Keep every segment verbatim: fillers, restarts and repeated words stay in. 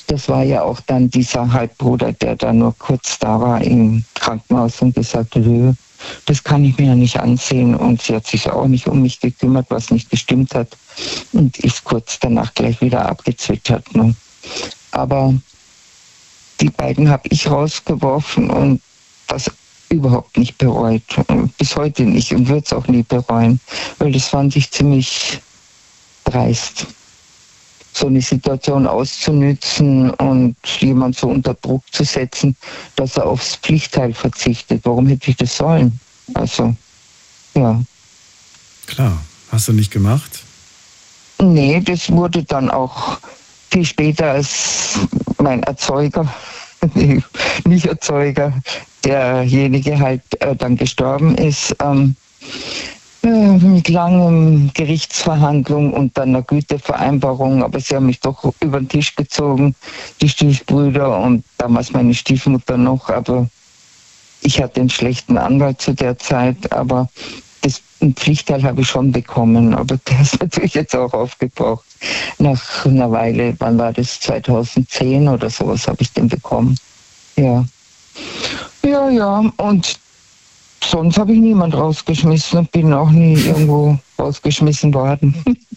das war ja auch dann dieser Halbbruder, der da nur kurz da war im Krankenhaus und gesagt hat, das kann ich mir ja nicht ansehen. Und sie hat sich auch nicht um mich gekümmert, was nicht gestimmt hat. Und ist kurz danach gleich wieder abgezwittert. Ne? Aber die beiden habe ich rausgeworfen und das überhaupt nicht bereut. Bis heute nicht und würde es auch nie bereuen, weil das fand ich ziemlich dreist. So eine Situation auszunützen und jemand so unter Druck zu setzen, dass er aufs Pflichtteil verzichtet. Warum hätte ich das sollen? Also, ja. Klar, hast du nicht gemacht? Nee, das wurde dann auch viel später, als mein Erzeuger, nicht Erzeuger, derjenige halt äh, dann gestorben ist, ähm, äh, mit langen Gerichtsverhandlungen und dann einer Gütevereinbarung, aber sie haben mich doch über den Tisch gezogen, die Stiefbrüder und damals meine Stiefmutter noch, aber ich hatte einen schlechten Anwalt zu der Zeit, aber das, einen Pflichtteil habe ich schon bekommen, aber der ist natürlich jetzt auch aufgebraucht. Nach einer Weile, wann war das, zweitausendzehn oder sowas, habe ich den bekommen. Ja. Ja, ja, und sonst habe ich niemand rausgeschmissen und bin auch nie irgendwo rausgeschmissen worden.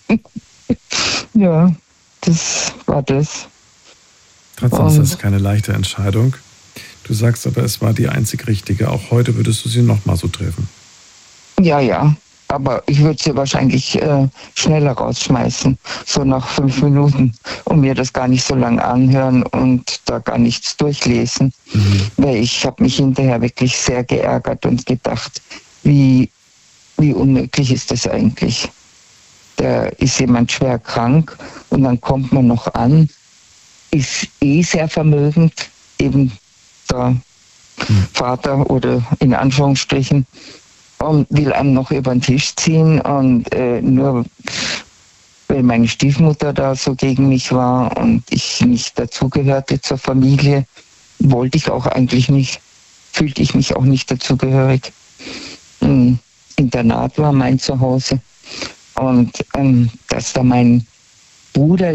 Ja, das war das. Trotzdem ist das keine leichte Entscheidung. Du sagst aber, es war die einzig richtige. Auch heute würdest du sie nochmal so treffen. Ja, ja. Aber ich würde sie wahrscheinlich äh, schneller rausschmeißen, so nach fünf Minuten, und mir das gar nicht so lange anhören und da gar nichts durchlesen. Mhm. Weil ich habe mich hinterher wirklich sehr geärgert und gedacht, wie, wie unmöglich ist das eigentlich? Da ist jemand schwer krank und dann kommt man noch an, ist eh sehr vermögend, eben der mhm. Vater oder in Anführungsstrichen, und will einem noch über den Tisch ziehen und äh, nur weil meine Stiefmutter da so gegen mich war und ich nicht dazugehörte zur Familie, wollte ich auch eigentlich nicht, fühlte ich mich auch nicht dazugehörig. Im Internat war mein Zuhause und ähm, dass da mein Bruder,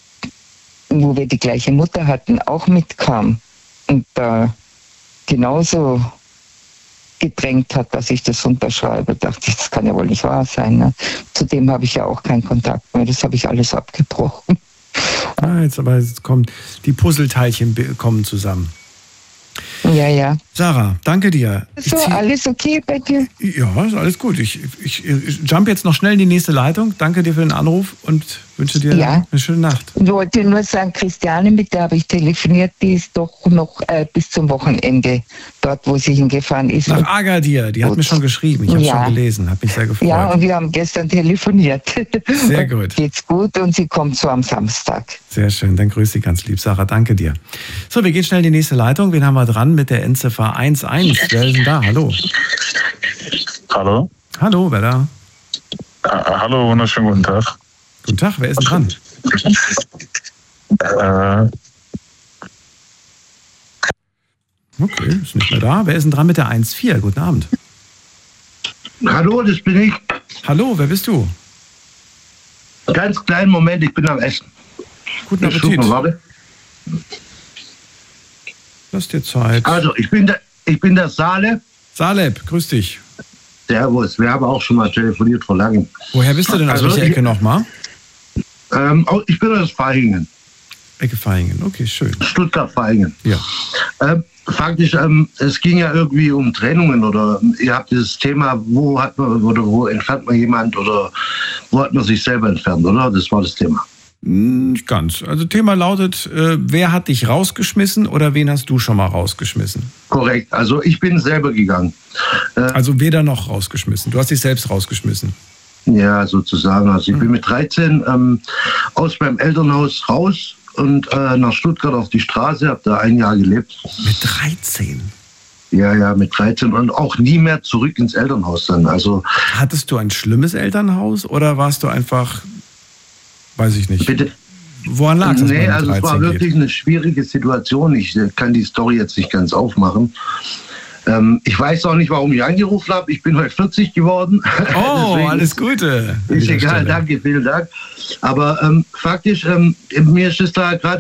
wo wir die gleiche Mutter hatten, auch mitkam und da äh, genauso gedrängt hat, dass ich das unterschreibe, dachte ich, das kann ja wohl nicht wahr sein. Ne? Zudem habe ich ja auch keinen Kontakt mehr, das habe ich alles abgebrochen. Ah, jetzt aber jetzt kommen die Puzzleteilchen kommen zusammen. Ja, ja. Sarah, danke dir. So, zieh... alles okay bei dir? Ja, ist alles gut. Ich, ich, ich jump jetzt noch schnell in die nächste Leitung. Danke dir für den Anruf und wünsche dir ja. eine schöne Nacht. Ich wollte nur sagen, Christiane, mit der habe ich telefoniert, die ist doch noch äh, bis zum Wochenende dort, wo sie hingefahren ist. Nach Agadir, die hat gut. mir schon geschrieben. Ich habe ja. schon gelesen, hat mich sehr gefreut. Ja, und wir haben gestern telefoniert. Sehr gut. Geht's gut und sie kommt so am Samstag. Sehr schön, dann grüß dich ganz lieb, Sarah, danke dir. So, wir gehen schnell in die nächste Leitung. Wen haben wir dran mit der Endziffer eins eins? Wer ist denn da? Hallo. Hallo. Hallo, wer da? Uh, hallo, wunderschönen guten Tag. Guten Tag, wer ist denn dran? Äh. Okay, ist nicht mehr da. Wer ist denn dran mit der eins vier? Guten Abend. Hallo, das bin ich. Hallo, wer bist du? Ganz kleinen Moment, ich bin am Essen. Guten Appetit. Warte. Lass dir Zeit. Also, ich bin der, ich bin der Saleh. Saleb, grüß dich. Servus, wir haben auch schon mal telefoniert vor langem. Woher bist du denn aus also, welcher Ecke nochmal? Ähm, ich bin aus Vaihingen. Ecke Vaihingen, okay, schön. Stuttgart-Vaihingen. Ja. Ähm, faktisch, ähm, es ging ja irgendwie um Trennungen oder ihr habt dieses Thema, wo hat man oder wo entfernt man jemand oder wo hat man sich selber entfernt, oder? Das war das Thema. Nicht ganz. Also Thema lautet, äh, wer hat dich rausgeschmissen oder wen hast du schon mal rausgeschmissen? Korrekt, also ich bin selber gegangen. Äh, also weder noch rausgeschmissen, du hast dich selbst rausgeschmissen. Ja, sozusagen. Also ich hm. bin mit dreizehn ähm, aus meinem Elternhaus raus und äh, nach Stuttgart auf die Straße, habe da ein Jahr gelebt. Mit dreizehn? Ja, ja, mit dreizehn und auch nie mehr zurück ins Elternhaus dann. Also hattest du ein schlimmes Elternhaus oder warst du einfach, weiß ich nicht. Bitte? Woran lag es? Nee, also es war wirklich geht? eine schwierige Situation. Ich kann die Story jetzt nicht ganz aufmachen. Ähm, ich weiß auch nicht, warum ich angerufen habe. Ich bin heute vierzig geworden. Oh, alles Gute. Ist egal, danke, vielen Dank. Aber ähm, faktisch, ähm, mir ist es da gerade